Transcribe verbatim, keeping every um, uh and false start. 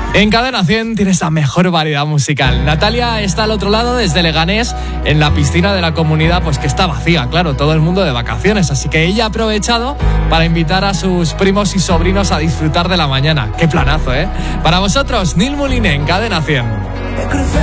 En Cadena cien tienes la mejor variedad musical. Natalia está al otro lado, desde Leganés, en la piscina de la comunidad, pues que está vacía, claro, todo el mundo de vacaciones. Así que ella ha aprovechado para invitar a sus primos y sobrinos a disfrutar de la mañana. ¡Qué planazo, eh! Para vosotros, Nil Moliner en Cadena cien.